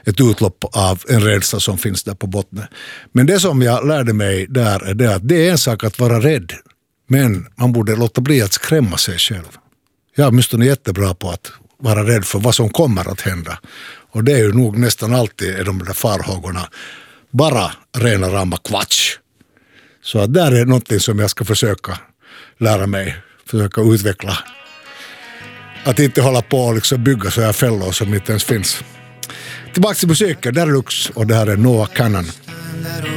ett utlopp av en rädsla som finns där på botten. Men det som jag lärde mig där är det att det är en sak att vara rädd, men man borde låta bli att skrämma sig själv. Jag är åtminstone jättebra på att vara rädd för vad som kommer att hända. Och det är ju nog nästan alltid de där farhågorna bara rena rama kvatsch. Så att där är någonting som jag ska försöka lära mig, försöka utveckla. Att inte hålla på och liksom bygga så här fällor som inte ens finns. Tillbaka till musiken, där är Lux och det här är Noah Kanan.